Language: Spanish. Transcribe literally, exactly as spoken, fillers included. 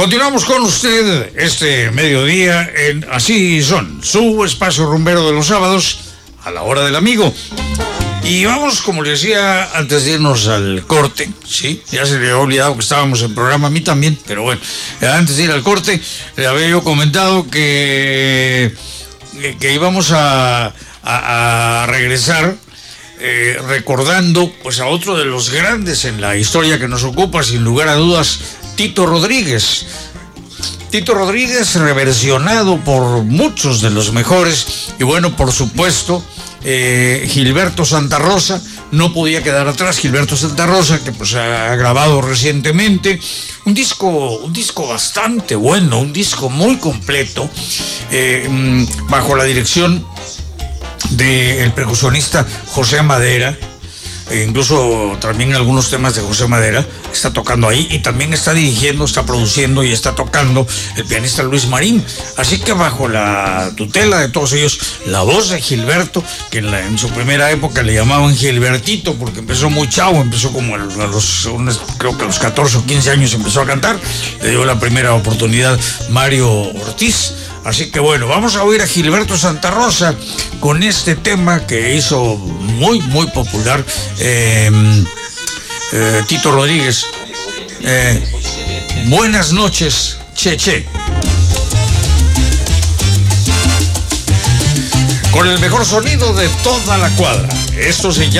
Continuamos con usted este mediodía en Así Son, su espacio rumbero de los sábados a la hora del amigo. Y vamos, como les decía, antes de irnos al corte, ¿sí? Ya se le había olvidado que estábamos en programa, a mí también, pero bueno, antes de ir al corte, le había yo comentado que, que íbamos a, a, a regresar eh, recordando pues a otro de los grandes en la historia que nos ocupa, sin lugar a dudas, Tito Rodríguez. Tito Rodríguez, reversionado por muchos de los mejores, y bueno, por supuesto, eh, Gilberto Santa Rosa no podía quedar atrás. Gilberto Santa Rosa, que pues ha grabado recientemente un disco, un disco bastante bueno, un disco muy completo, eh, bajo la dirección del percusionista José Madera. E incluso también algunos temas de José Madera está tocando ahí, y también está dirigiendo, está produciendo y está tocando el pianista Luis Marín. Así que bajo la tutela de todos ellos, la voz de Gilberto, que en, la, en su primera época le llamaban Gilbertito porque empezó muy chavo, empezó como a los, a los unos, creo que a los catorce o quince años empezó a cantar, le dio la primera oportunidad Mario Ortiz. Así que bueno, vamos a oír a Gilberto Santa Rosa con este tema que hizo muy, muy popular eh, eh, Tito Rodríguez. Eh, buenas noches, che, che. Con el mejor sonido de toda la cuadra. Esto se llama